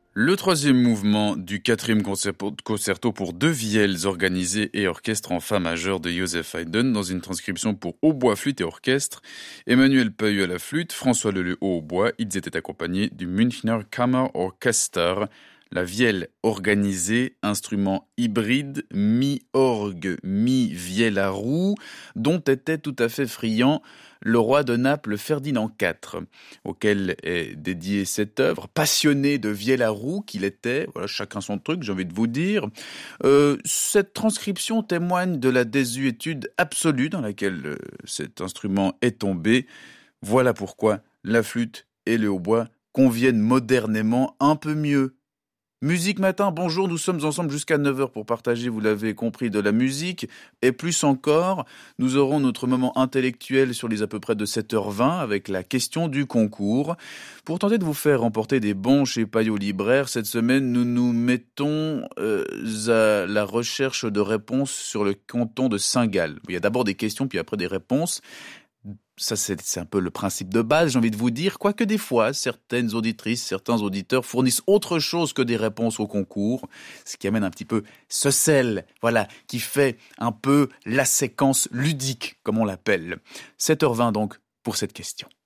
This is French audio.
Le troisième mouvement du quatrième concerto pour deux vielles organisé et orchestre en fa majeur de Joseph Haydn dans une transcription pour hautbois, flûte et orchestre. Emmanuel Peuille à la flûte, François Leleu au hautbois. Ils étaient accompagnés du Münchner Kammerorchester. La vielle organisée, instrument hybride, mi-orgue, mi-vielle à roue, dont était tout à fait friand le roi de Naples Ferdinand IV, auquel est dédiée cette œuvre, passionné de vielle à roue qu'il était, voilà, chacun son truc, j'ai envie de vous dire. Cette transcription témoigne de la désuétude absolue dans laquelle cet instrument est tombé. Voilà pourquoi la flûte et le hautbois conviennent modernément un peu mieux. Musique Matin, bonjour, nous sommes ensemble jusqu'à 9h pour partager, vous l'avez compris, de la musique, et plus encore, nous aurons notre moment intellectuel sur les à peu près de 7h20 avec la question du concours. Pour tenter de vous faire remporter des bons chez Payot Libraire, cette semaine, nous nous mettons à la recherche de réponses sur le canton de Saint-Gall. Il y a d'abord des questions, puis après des réponses. Ça, c'est un peu le principe de base, j'ai envie de vous dire, quoique des fois, certaines auditrices, certains auditeurs fournissent autre chose que des réponses au concours, ce qui amène un petit peu ce sel, voilà, qui fait un peu la séquence ludique, comme on l'appelle. 7h20 donc, pour cette question.